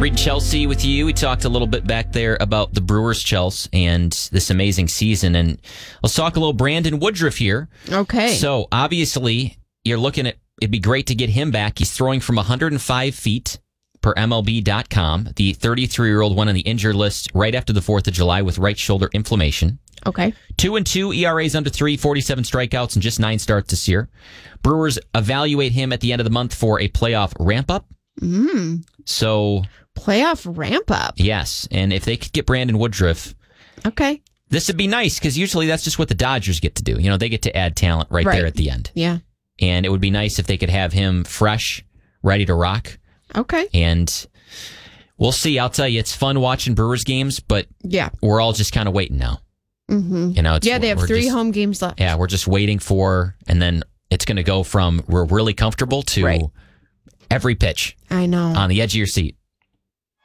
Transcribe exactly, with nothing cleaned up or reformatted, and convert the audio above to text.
Reading Chelsea with you. We talked a little bit back there about the Brewers, Chelsea, and this amazing season. And let's talk a little Brandon Woodruff here. Okay. So, obviously, you're looking at, it'd be great to get him back. He's throwing from one hundred five feet per M L B dot com. The thirty-three-year-old went on the injured list right after the fourth of July with right shoulder inflammation. Okay. Two and two, E R A's under three, forty-seven strikeouts, and just nine starts this year. Brewers evaluate him at the end of the month for a playoff ramp-up. Mm. So... Playoff ramp-up. Yes, and if they could get Brandon Woodruff... Okay. This would be nice, because usually that's just what the Dodgers get to do. You know, they get to add talent right, Right. there at the end. Yeah. And it would be nice if they could have him fresh, ready to rock. Okay. And we'll see. I'll tell you, it's fun watching Brewers games, but yeah, we're all just kind of waiting now. Mm-hmm. You know, it's, yeah, they have we're three just, home games left. Yeah, we're just waiting for, and then it's going to go from we're really comfortable to Right. every pitch I know. on the edge of your seat.